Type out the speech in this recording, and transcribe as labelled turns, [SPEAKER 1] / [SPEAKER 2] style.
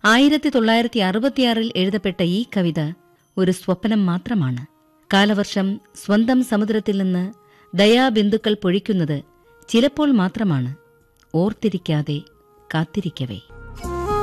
[SPEAKER 1] 1966 എഴുതപ്പെട്ട ഈ കവിത ഒരു സ്വപ്നം മാത്രമാണ്. കാലവർഷം സ്വന്തം സമുദ്രത്തിൽ നിന്ന് ദയാബിന്ദുക്കൾ പൊഴിക്കുന്നത് ചിലപ്പോൾ മാത്രമാണ്, ഓർത്തിരിക്കാതെ കാത്തിരിക്കവേ.